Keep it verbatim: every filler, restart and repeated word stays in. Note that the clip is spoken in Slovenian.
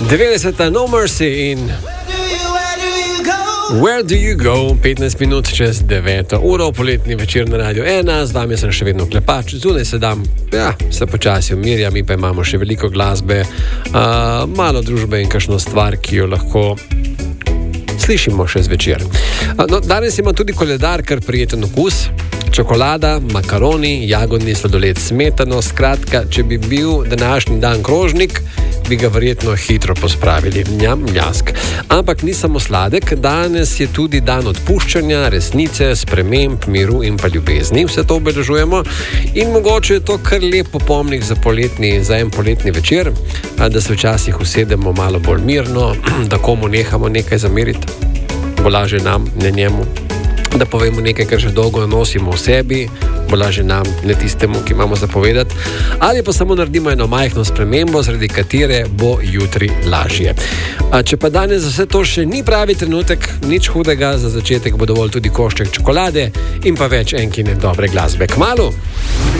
devetdeseta No Mercy in Where do you go? petnajst minut čez deveto uro, poletni večer na Radio ena, z vami sem še vedno Klepač, zunaj se dam, ja, se počasi umirja, mi pa imamo še veliko glasbe, uh, malo družbe in kakšno stvar, ki jo lahko slišimo še zvečer. Uh, no, danes ima tudi koledar, kar prijeten okus. Čokolada, makaroni, jagodni sladoled, smetano, skratka, če bi bil današnji dan krožnik, bi ga verjetno hitro pospravili. Njam, njask. Ampak ni samo sladek, danes je tudi dan odpuščanja, resnice, sprememb, miru in pa ljubezni. Vse to obeležujemo in mogoče je to kar lep popomnik za, poletni, za en poletni večer, da se včasih usedemo malo bolj mirno, da komu nehamo nekaj zameriti, bo lažje nam, ne njemu. Da povemo nekaj, kar že dolgo nosimo v sebi, bo lažje nam, ne tistemu, ki imamo zapovedati, ali pa samo naredimo eno majhno spremembo, zaradi katere bo jutri lažje. A če pa danes za vse to še ni pravi trenutek, nič hudega, za začetek bo dovolj tudi košček čokolade in pa več enkine dobre glasbe. Kmalu!